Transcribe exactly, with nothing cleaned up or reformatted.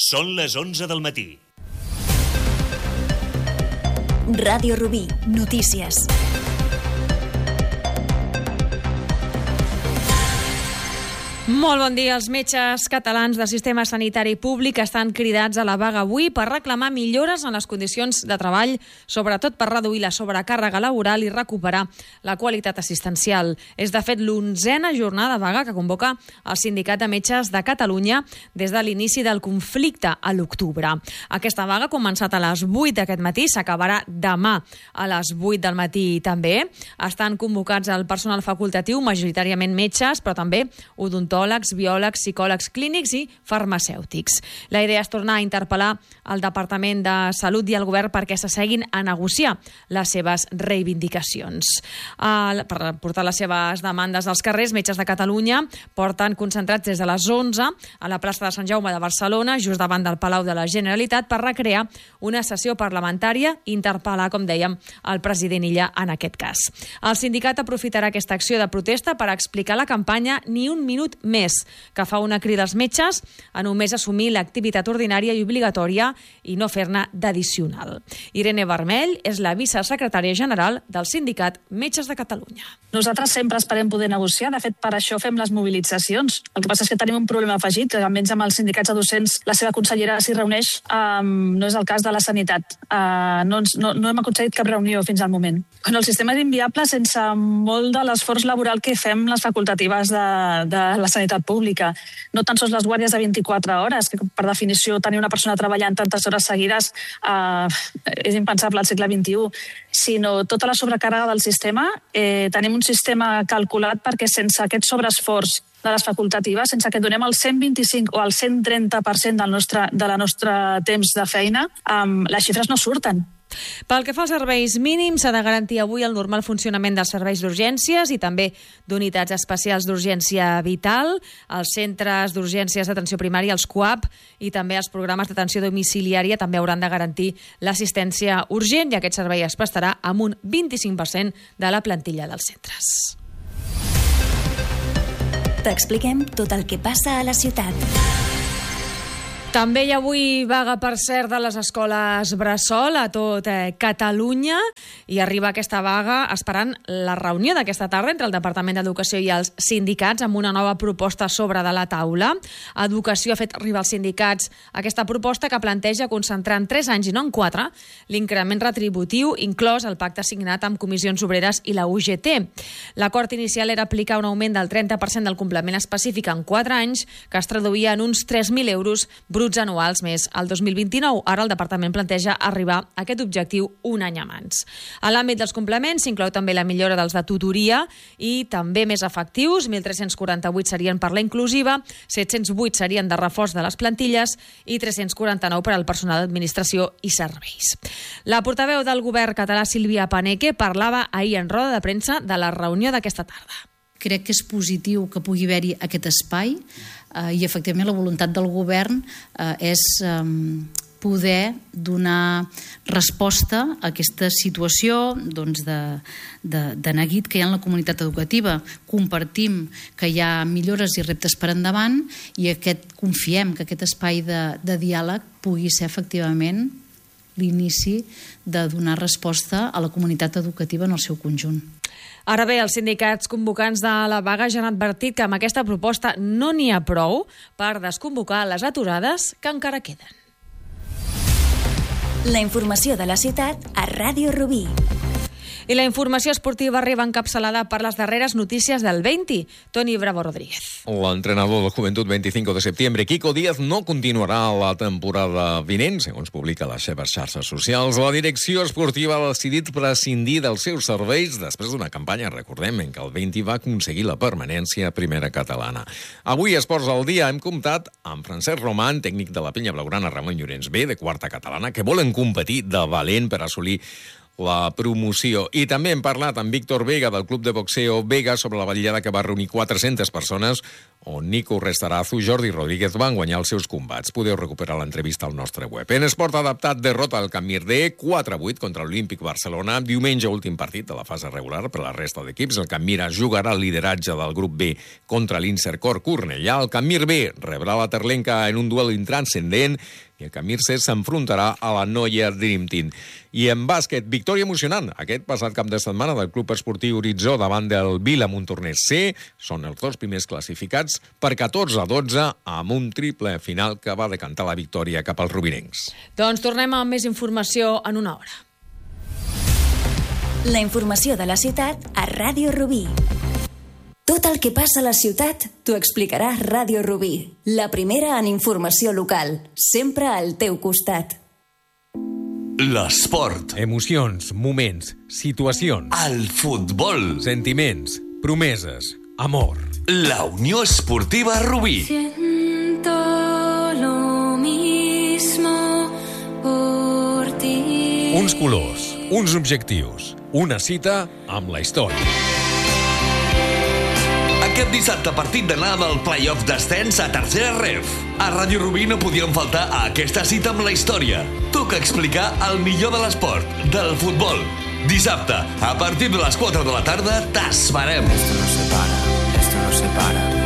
Són les onze del matí. Ràdio Rubí, notícies. Molt bon dia. Els metges catalans del sistema sanitari públic estan cridats a la vaga avui per reclamar millores en les condicions de treball, sobretot per reduir la sobrecàrrega laboral i recuperar la qualitat assistencial. És, de fet, l'onzena jornada de vaga que convoca el Sindicat de Metges de Catalunya des de l'inici del conflicte a l'octubre. Aquesta vaga ha començat a les vuit d'aquest matí, s'acabarà demà a les vuit del matí també. Estan convocats el personal facultatiu, majoritàriament metges, però també odontòlegs, biòlegs, psicòlegs clínics i farmacèutics. La idea és tornar a interpel·lar el Departament de Salut i el Govern perquè s'asseguin a negociar les seves reivindicacions. Uh, per portar les seves demandes als carrers, Metges de Catalunya porten concentrats des de les onze a la plaça de Sant Jaume de Barcelona, just davant del Palau de la Generalitat, per recrear una sessió parlamentària i interpel·lar, com dèiem, el president Illa en aquest cas. El sindicat aprofitarà aquesta acció de protesta per explicar la campanya Ni un minut més, que fa una crida als metges a només assumir l'activitat ordinària i obligatòria i no fer-ne d'addicional. Irene Vermell és la vicesecretària general del Sindicat Metges de Catalunya. Nosaltres sempre esperem poder negociar, de fet per això fem les mobilitzacions. El que passa és que tenim un problema afegit, almenys amb els sindicats de docents la seva consellera s'hi reuneix, um, no és el cas de la sanitat. Uh, no, no, no hem aconseguit cap reunió fins al moment. Bueno, el sistema és inviable sense molt de l'esforç laboral que fem les facultatives de, de la sanitat pública. No tan sols les guàrdies de vint-i-quatre hores, que per definició tenir una persona treballant tantes hores seguides eh, és impensable al segle vint-i-u, sinó tota la sobrecàrrega del sistema. Eh, tenim un sistema calculat perquè sense aquest sobreesforç de les facultatives, sense que donem el cent vint-i-cinc o el cent trenta per cent del nostre, de la nostre temps de feina, eh, les xifres no surten. Pel que fa als serveis mínims, s'ha de garantir avui el normal funcionament dels serveis d'urgències i també d'unitats especials d'urgència vital, els centres d'urgències d'atenció primària, els C U A P, i també els programes d'atenció domiciliària també hauran de garantir l'assistència urgent i aquest servei es prestarà amb un vint-i-cinc per cent de la plantilla dels centres. T'expliquem tot el que passa a la ciutat. També hi ha avui vaga, per cert, de les escoles bressol a tot eh, Catalunya i arriba aquesta vaga esperant la reunió d'aquesta tarda entre el Departament d'Educació i els sindicats amb una nova proposta sobre de la taula. Educació ha fet arribar als sindicats aquesta proposta que planteja concentrar en tres anys i no en quatre l'increment retributiu inclòs el pacte signat amb Comissions Obreres i la U G T. L'acord inicial era aplicar un augment del trenta per cent del complement específic en quatre anys que es traduïa en uns tres mil euros bruts anuals més al dos mil vint-i-nou. Ara el departament planteja arribar a aquest objectiu un any abans. A l'àmbit dels complements s'inclou també la millora dels de tutoria i també més efectius. mil tres-cents quaranta-vuit serien per la inclusiva, set-cents vuit serien de reforç de les plantilles i tres-cents quaranta-nou per al personal d'administració i serveis. La portaveu del govern català, Sílvia Paneque, parlava ahir en roda de premsa de la reunió d'aquesta tarda. Crec que és positiu que pugui haver-hi aquest espai eh, i efectivament la voluntat del govern eh, és eh, poder donar resposta a aquesta situació doncs, de, de, de neguit que hi ha en la comunitat educativa. Compartim que hi ha millores i reptes per endavant i aquest, confiem que aquest espai de, de diàleg pugui ser efectivament l'inici de donar resposta a la comunitat educativa en el seu conjunt. Ara bé, els sindicats convocants de la vaga ja han advertit que amb aquesta proposta no n'hi ha prou per desconvocar les aturades que encara queden. La informació de la ciutat a Ràdio Rubí. I la informació esportiva arriba encapçalada per les darreres notícies del vint. Toni Bravo Rodríguez. L'entrenador del Joventut veinticinco de septiembre, Quico Díaz, no continuarà la temporada vinent, segons publica les seves xarxes socials. La direcció esportiva ha decidit prescindir dels seus serveis després d'una campanya, recordem, en què el vint va aconseguir la permanència a primera catalana. Avui, a Esports al Dia, hem comptat amb Francesc Roman, tècnic de la Penya Blaugrana Ramon Llorenç B, de quarta catalana, que volen competir de valent per assolir la promoció. I també hem parlat amb Víctor Vega, del club de boxeo Vega, sobre la vetllada que va reunir quatre-centes persones, on Nico Restarazu i Jordi Rodríguez van guanyar els seus combats. Podeu recuperar l'entrevista al nostre web. En esport adaptat, derrota al Camp Mirder, quatre a vuit contra l'Olímpic Barcelona. Diumenge, últim partit de la fase regular per a la resta d'equips. El Camp Mira jugarà el lideratge del grup B contra l'Insercor Cornellà. El Camp Mir B rebrà la Terlenca en un duel intranscendent i el Camp Mir C s'enfrontarà a la Noia Dream Team. I en bàsquet, victòria emocionant aquest passat cap de setmana del Club Esportiu Horitzó davant del Vila Montornès C. Són els dos primers classificats per catorze a dotze amb un triple final que va decantar la victòria cap als rubinencs. Doncs tornem amb més informació en una hora. La informació de la ciutat a Ràdio Rubí. Tot el que passa a la ciutat t'ho explicarà Ràdio Rubí, la primera en informació local, sempre al teu costat. L'esport. Emocions, moments, situacions. El futbol. Sentiments, promeses, amor. La Unió Esportiva Rubí. Siento lo mismo por ti. Uns colors, uns objectius, una cita amb la història. Aquest dissabte, partit d'anada del play-off d'ascens a tercera ref. A Ràdio Rubí no podíem faltar a aquesta cita amb la història. Toca explicar el millor de l'esport, del futbol. Dissabte, a partir de les quatre de la tarda, t'esperem. Esto no se para, esto no se para.